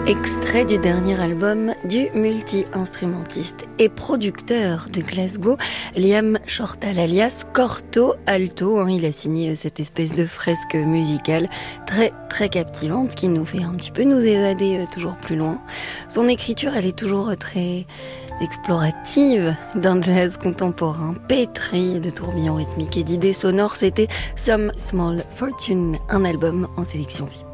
Extrait du dernier album du multi-instrumentiste et producteur de Glasgow, Liam Shortall alias Corto Alto. Il a signé cette espèce de fresque musicale très très captivante qui nous fait un petit peu nous évader toujours plus loin. Son écriture, elle est toujours très explorative d'un jazz contemporain, pétri de tourbillons rythmiques et d'idées sonores. C'était Some Small Fortune, un album en sélection VIP.